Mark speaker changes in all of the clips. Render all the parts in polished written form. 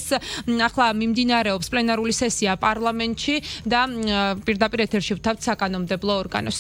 Speaker 1: ახლა მიმდინარეობს პლენარული სესია პარლამენტში და პირდაპირ ეთერში ვთავთ საკანონმდებლო ორგანოს.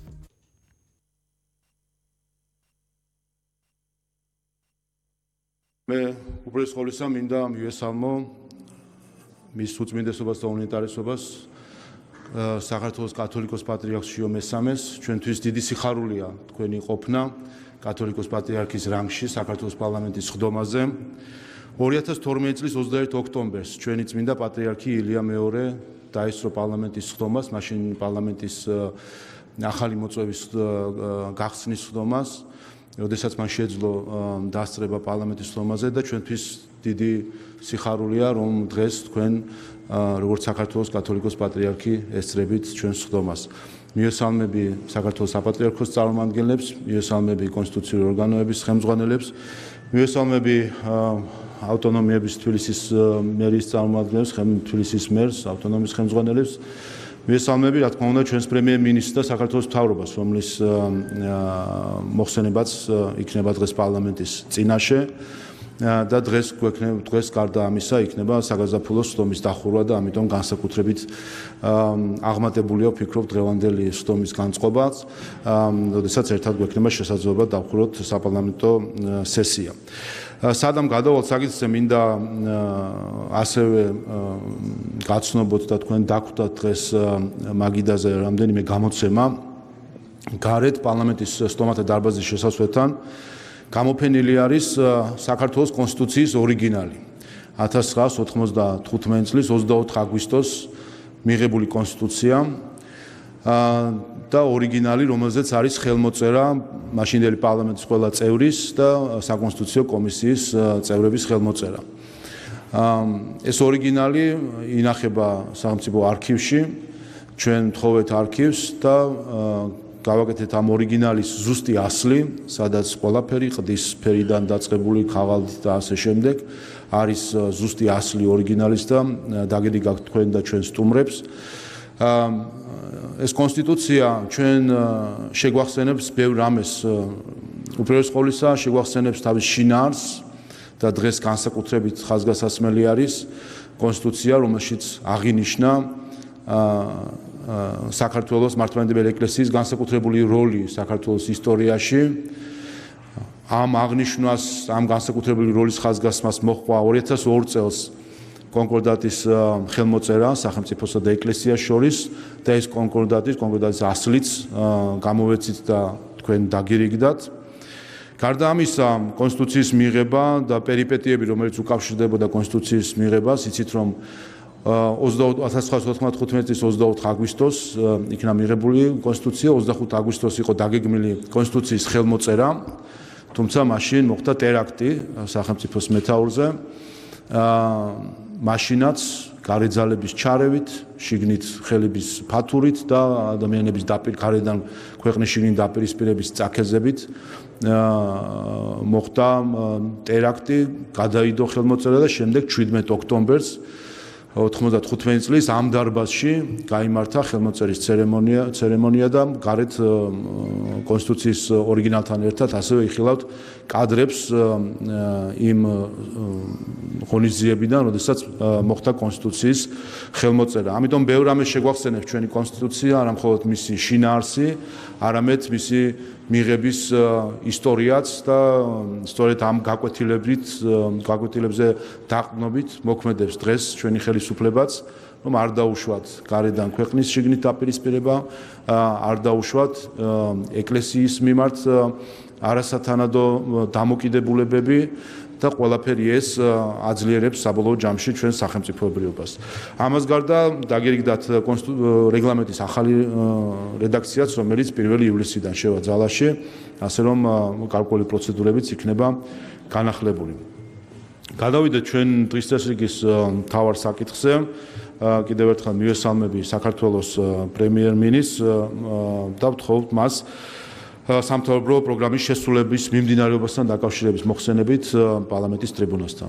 Speaker 2: მე უპირველეს ყოვლისა მინდა მივესალმო მის უწმინდესობას და უნიტარესობას საქართველოს კათოლიკოს პატრიარქს შიო მესამეს. ჩვენთვის დიდი სიხარულია თქვენი ყოფნა კათოლიკოს პატრიარქის რანგში საქართველოს პარლამენტის ხდომაზე. 2012 წლის 21 ოქტომბერს ჩვენი წმინდა პატრიარქი ილია მეორე დაესწრო პარლამენტის ხდომას, მაშინ პარლამენტის ახალი მოწვევის გახსნის ხდომას, როდესაც მან შეძლო დასწრება პარლამენტის ხდომაზე და ჩვენთვის დიდი სიხარულია, რომ დღეს თქვენ როგორც საქართველოს კათოლიკოს პატრიარქი ესწრებით ჩვენს ხდომას. მივესალმები საქართველოს საპატრიარქოს წარმომადგენლებს, მივესალმები კონსტიტუციური ორგანოების ხელმძღვანელებს, მივესალმები ავტონომიების თბილისის მერის წარმომადგენლებს, თბილისის მერს, ავტონომიის ხელმძღვანელებს, მივესალმები, რა თქმა უნდა, ჩვენს პრემიერ-მინისტრს და საქართველოს მთავრობას, რომლის მოხსენებაც იქნება დღეს პარლამენტის წინაშე და დღეს გარდა ამისა იქნება საგაზაფხულო სხდომის დახურვა და ამიტომ განსაკუთრებით აღმატებულია ვფიქრობ დღევანდელი სხდომის განწყობაც, როდესაც ერთად გვექნება შესაძლებლობა დავხუროთ საპარლამენტო სესია. სადამ გადავალ საკითხზე მინდა ასევე გაცნობოთ და თქვენ დაგვხვდათ დღეს მაგიდაზე რამდენიმე გამოცემა გარეთ პარლამენტის სტომათა დარბაზის შესასვლელთან გამოფენილი არის საქართველოს კონსტიტუციის ორიგინალი 1995 წლის 24 აგვისტოს მიღებული კონსტიტუცია და ორიგინალი, რომელზეც არის ხელმოწერა მაშინდელი პარლამენტის ყველა წევრის და საკონსტიტუციო კომისიის წევრების ხელმოწერა. ეს ორიგინალი ინახება სახელმწიფო არქივში, ჩვენ ვთხოვეთ არქივს და გავაკეთეთ ამ ორიგინალის ზუსტი ასლი, სადაც ყველაფერი ყდის ფერიდან დაწყებული ქაღალდით და ასე შემდეგ არის ზუსტი ასლი ორიგინალის და დაგედი გაქვთ თქვენ და ჩვენ სტუმრებს. ეს კონსტიტუცია ჩვენ შეგვახსენებს ბევრ რამეს, უპირველეს ყოვლისა შეგვახსენებს თავის შინაარსს და დღეს განსაკუთრებით ხაზგასასმელი არის კონსტიტუცია, რომელშიც აღინიშნა საქართველოს მართლმადიდებელი ეკლესიის განსაკუთრებული როლი საქართველოს ისტორიაში. ამ აღნიშვნას, ამ განსაკუთრებული როლის ხაზგასმას მოჰყვა 2002 წელს კონკორდატის ხელმოწერა სახელმწიფოსა და ეკლესიას შორის და ეს კონკორდატის ასლიც გამოვეცით და თქვენ დაგირიგდათ. გარდა ამისა, კონსტიტუციის მიღება და პერიპეტიები, რომელიც უკავშირდებოდა კონსტიტუციის მიღებას, იცით რომ 1995 წლის 24 აგვისტოს იქნა მიღებული კონსტიტუცია, 25 აგვისტოს იყო დაგეგმილი კონსტიტუციის ხელმოწერა, თუმცა მაშინ მოხდა ტერაქტი სახელმწიფოს მეთაურზე. მაშინაც გარეძალების ჩარევით, შიგნით ხელების ფათურით და ადამიანების გარედან ქვეყნის შიგნით დაპირისპირების წაქეზებით მოხდა ტერაქტი, გადაიდო ხელმოწერა და შემდეგ 17 ოქტომბერს 95 წლის ამ დარბაზში გაიმართა ხელმოწერის ცერემონია და გარეთ კონსტიტუციის ორიგინალთან ერთად ასევე იხილავთ კადრებს იმ ღონისძიებიდან, როდესაც მოხდა კონსტიტუციის ხელმოწერა. ამიტომ ბევრ რამეს შეგვახსენებს ჩვენი კონსტიტუცია, არა მხოლოდ მისი შინაარსი, არამედ მისი მიღების ისტორიაც და სწორედ ამ გაკვეთილებზე დაყრდნობით მოქმედებს დღეს ჩვენი ხელისუფლებაც, რომ არ დაუშვათ გარედან ქვეყნის შიგნით დაპირისპირება, არ დაუშვათ ეკლესიის მიმართ არასათანადო დამოკიდებულებები და ყველაფერი ეს აძლიერებს საბოლოო ჯამში ჩვენს სახელმწიფოებრიობას. ამას გარდა დაგირიგდათ რეგლამენტის ახალი რედაქციაც, რომელიც 1 ივლისიდან შევა ძალაში, ასე რომ გარკვეული პროცედურებიც იქნება განახლებული. გადავიდეთ ჩვენ დღის წესრიგის მთავარ საკითხზე. კიდევ ერთხელ მივესალმები საქართველოს პრემიერ-მინისტრს და ვთხოვთ მას სამთავრობო პროგრამის შესრულების მიმდინარეობასთან დაკავშირების მოხსენებით პარლამენტის ტრიბუნასთან.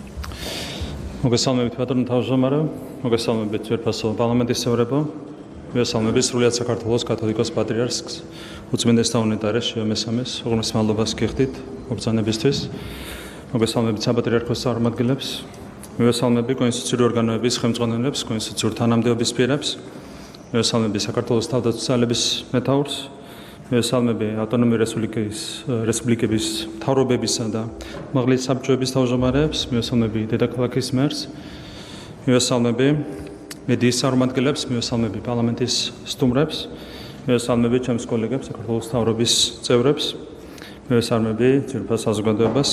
Speaker 3: მოგესალმებით ბატონო თავმჯდომარე, მოგესალმებით ძვირფასო პარლამენტის წევრებო. მივესალმები სრულიად საქართველოს კათოლიკოს პატრიარქს უწმინდესთა უნეტარეს შიო მესამეს უღრმეს მადლობას გიხდით მობრძანებისთვის. მოგესალმებით საპატრიარქოს წარმომადგენლებს, მივესალმები კონსტიტუციური ორგანოების ხელმძღვანელებს, კონსტიტუციური თანამდებობის პირებს, მივესალმები საქართველოს თავდაცვის მეთაურს, მივესალმები ავტონომიური რესპუბლიკების მთავრობებისა და მაღლის საბჭოების თავმჯდომარეებს, მივესალმები დედაქალაქის მერს, მივესალმები მედიის წარმომადგენლებს, მივესალმები პარლამენტის სტუმრებს, მივესალმები ჩემს კოლეგებს, საქართველოს მთავრობის წევრებს, მივესალმები ძირფას საზოგადოებას.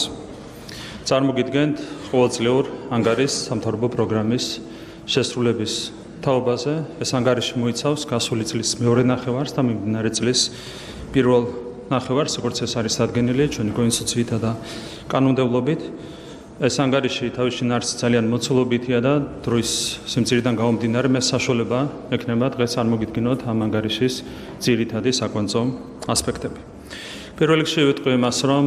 Speaker 3: წარმოგიდგენთ ყოველწლიურ ანგარის სამთავრობო პროგრამის შესრულების თაობაზე. ეს ანგარიში მოიცავს გასული წლის მეორე ნახევარს და მიმდინარე წლის პირველ ნახევარს, როგორც ეს არის დადგენილი ჩვენი კონსტიტუციითა და კანონმდებლობით. ეს ანგარიში თავის შინაარსით ძალიან მოცულობითია და დროის სიმცირიდან გამომდინარე მე საშუალება ექნება დღეს წარმოგიდგინოთ ამ ანგარიშის ძირითადი საკვანძო ასპექტები. პირველ რიგში ვიტყვი იმას, რომ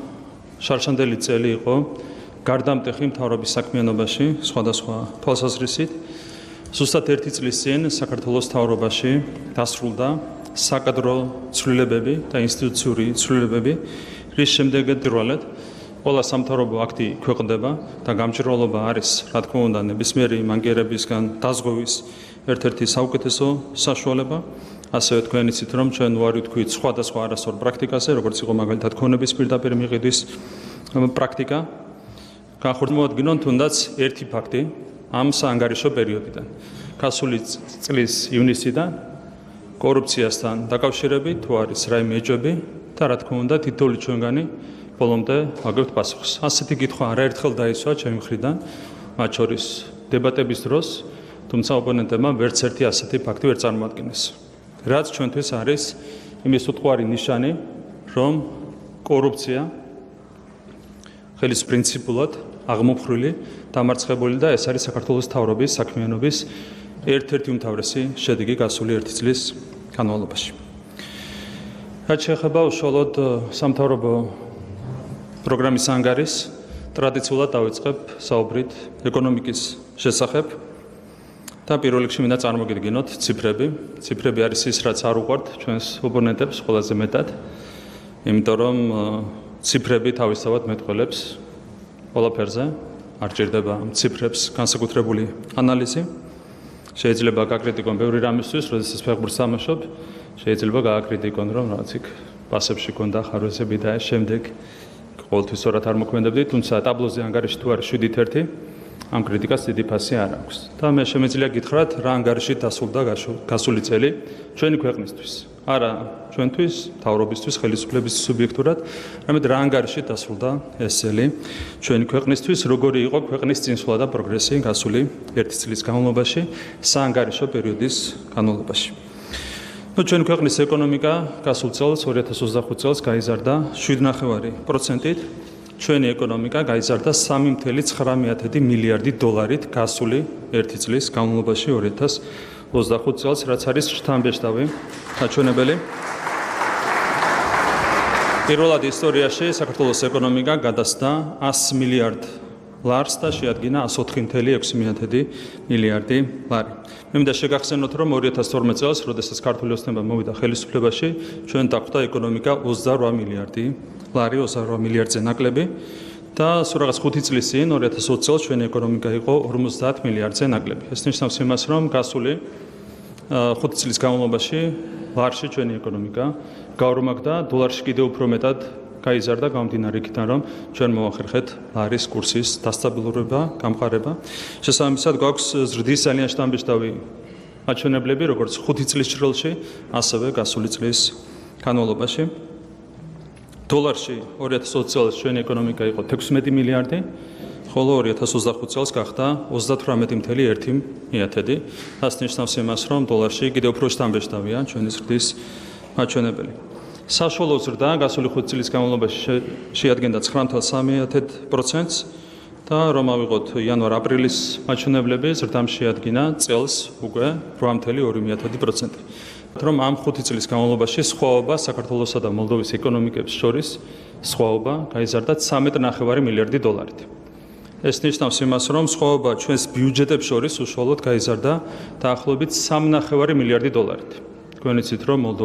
Speaker 3: შარშანდელი წელი იყო გარდამტეხი მთავრობის საქმიანობაში სხვადასხვა თვალსაზრისით. ზუსტად ერთი წლის წინ საქართველოს მთავრობაში დასრულდა საკადრო ცვლილებები და ინსტიტუციური ცვლილებები, რის შემდეგაც ყველა სამთავრობო აქტი ქვეყნდება და გამჭირვალობა არის, რა თქმა უნდა, ნებისმიერი მანკიერებისგან დაზღვევის ერთ-ერთი საუკეთესო საშუალება. ასევე თქვენ იცით, რომ ჩვენ უარი ვთქვით სხვადასხვა არასწორ პრაქტიკაზე, როგორც იყო მაგალითად ქონების პირდაპირ მიყიდვის პრაქტიკა. განხორციელებთ თუნდაც ერთი ფაქტი ამ საანგარიშო პერიოდიდან. გასული წლის ივნისიდან კორუფციასთან დაკავშირებით თუ არის რაიმე ეჭვები და რა თქმა უნდა თითოეული ჩვენგანი ბოლომდე ვაგებთ პასუხს. ასეთი კითხვა არაერთხელ დაისვა ჩემი მხრიდან, მათ შორის დებატების დროს, თუმცა ოპონენტებმა ვერც ერთი ასეთი ფაქტი ვერ წარმოადგინეს. რაც ჩვენთვის არის იმის უტყუარი ნიშანი, რომ კორუფცია ხელის პრინციპულად აღმოფხრილი, დამარცხებული და ეს არის საქართველოს მთავრობის საქმიანობის ერთ-ერთი უმთავრესი შედეგი გასული ერთი წლის განმავლობაში. რაც შეეხება უშუალოდ სამთავრობო პროგრამის ანგარიშს, ტრადიციულად დავიწყებ საუბრით ეკონომიკის შესახებ და პირველ რიგში მინდა წარმოგიდგინოთ ციფრები. ციფრები არის ის, რაც არ უყვართ ჩვენს ოპონენტებს ყველაზე მეტად, იმიტომ რომ ციფრები თავისთავად მეტყველებს ყველაფერზე, არ ჭირდება ციფრებს განსაკუთრებული ანალიზი. შეიძლება გაკრიტიკონ ბევრი რამისთვის, როდესაც ფეხბურთს თამაშობ, შეიძლება გააკრიტიკონ, რომ რაღაც იქ პასებში ქონდა ხარვეზები და შემდეგ ყოველთვის სწორად არ მოქმედებდი, თუმცა ტაბლოზე ანგარიში თუ არის 7-1, ამ კრიტიკას დიდი ფასი არ აქვს. და მე შემეძლია გითხრათ, რა ანგარიში დასრულდა გასული წელი ჩვენი ქვეყნისთვის. არა ჩვენთვის, მთავრობისთვის, ხელისუფლების სუბიექტურად, არამედ რა ანგარიში დასრულდა ეს წელი ჩვენი ქვეყნისთვის, როგორი იყო ქვეყნის წინსვლა და პროგრესი გასული ერთი წლის განმავლობაში, საანგარიშო პერიოდის განმავლობაში. ჩვენი ქვეყნის ეკონომიკა გასულ წელს 2025 წელს გაიზარდა 7.9%-ით. ჩვენი ეკონომიკა გაიზარდა 3.9 მილიარდი დოლარით გასული ერთი წლის განმავლობაში 2025 წელს, რაც არის შთამბეჭდავი ნაჩვენებელი. პირველად ისტორიაში საქართველოს ეკონომიკა გადასდა 100 მილიარდ ლარს და შეადგინა 104.6 მილიარდი ლარი. მე მინდა შეგახსენოთ, რომ 2012 წელს, როდესაც ქართული ოცნება მოვიდა ხელისუფლებაში, ჩვენ დახვდა ეკონომიკა 28 მილიარდი ლარი, 28 მილიარდზე ნაკლები და სულ რაღაც 5 წლის წინ 2020 წელს ჩვენი ეკონომიკა იყო 50 მილიარდზე ნაკლები. ეს ნიშნავს იმას, რომ გასული 5 წლის განმავლობაში ლარში ჩვენი ეკონომიკა გაორმაგდა, დოლარში კიდევ უფრო მეტად გაიზარდა გამომდინარე იქიდან, რომ ჩვენ მოვახერხეთ ლარის კურსის დასტაბილურება, გამყარება. შესაბამისად გვაქვს ზრდის ძალიან შთამბეჭდავი მაჩვენებლები, როგორც 5 წლის ჭრილში, ასევე გასული წლის განმავლობაში. დოლარში 2020 წელს ჩვენი ეკონომიკა იყო 16 მილიარდი, ხოლო 2025 წელს გახდა 38.1 მილიარდი. ეს ნიშნავს იმას, რომ დოლარში კიდევ უფრო შთამბეჭდავია ჩვენი ზრდის მაჩვენებელი. საშუალო ზრდა გასული 5 წლის განმავლობაში შეადგენდა 9.3%-ს და რომ ავიღოთ იანვარ-აპრილის მაჩვენებლები, ზრდამ შეადგინა წელს უკვე 8.2%. რომ ამ 5 წლის განმავლობაში სხვაობა საქართველოსა და მოლდოვის ეკონომიკებს შორის სხვაობა გაიზარდა 13.9 მილიარდი დოლარით. ეს ნიშნავს იმას, რომ სხვაობა ჩვენს ბიუჯეტებს შორის უშუალოდ გაიზარდა დაახლოებით 3.5 მილიარდი დოლარით. თქვენ იცით, რომ